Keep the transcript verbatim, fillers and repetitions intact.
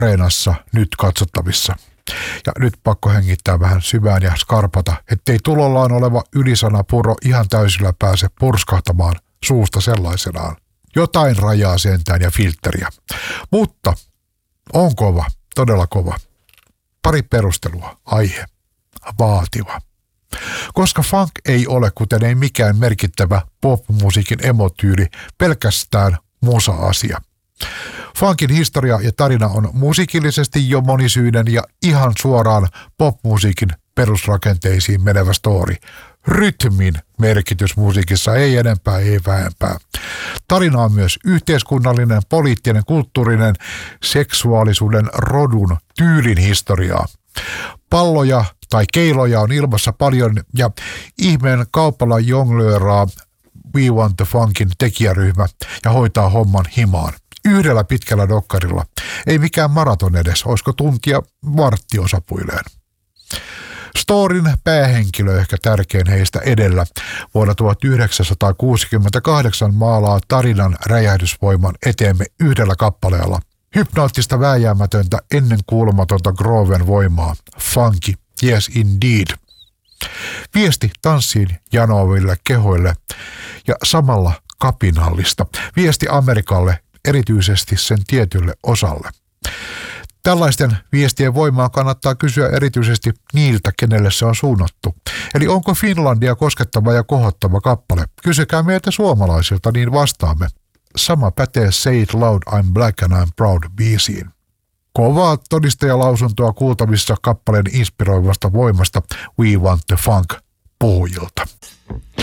Areenassa nyt katsottavissa. Ja nyt pakko hengittää vähän syvään ja skarpata, ettei tulollaan oleva ylisanapuro ihan täysillä pääse purskahtamaan suusta sellaisenaan. Jotain rajaa sentään ja filtteriä. Mutta on kova, todella kova. Pari perustelua. Aihe. Vaativa. Koska funk ei ole, kuten ei mikään merkittävä pop-musiikin emotyyli, pelkästään musa-asia. Funkin historia ja tarina on musiikillisesti jo monisyinen ja ihan suoraan popmusiikin perusrakenteisiin menevä story. Rytmin merkitys musiikissa ei enempää, ei vähempää. Tarina on myös yhteiskunnallinen, poliittinen, kulttuurinen, seksuaalisuuden, rodun, tyylin historiaa. Palloja tai keiloja on ilmassa paljon ja ihmeen kaupalla jonglööraa We Want the Funkin tekijäryhmä ja hoitaa homman himaan. Yhdellä pitkällä dokkarilla. Ei mikään maraton edes, olisiko tuntia vartti osapuilleen. Storin päähenkilö, ehkä tärkein heistä edellä, vuonna tuhatyhdeksänsataakuusikymmentäkahdeksan maalaa tarinan räjähdysvoiman eteemme yhdellä kappaleella. Hypnoottista vääjäämätöntä ennen kuulumatonta Groven voimaa. Funky, yes indeed. Viesti tanssiin janoaville kehoille ja samalla kapinallista. Viesti Amerikalle, erityisesti sen tietylle osalle. Tällaisten viestien voimaa kannattaa kysyä erityisesti niiltä, kenelle se on suunnattu. Eli onko Finlandia koskettava ja kohottava kappale? Kysykää meiltä suomalaisilta, niin vastaamme. Sama pätee Say It Loud, I'm Black and I'm Proud -biisiin. Kovaa todistajalausuntoa kuultavissa kappaleen inspiroivasta voimasta We Want the Funk -puhujilta.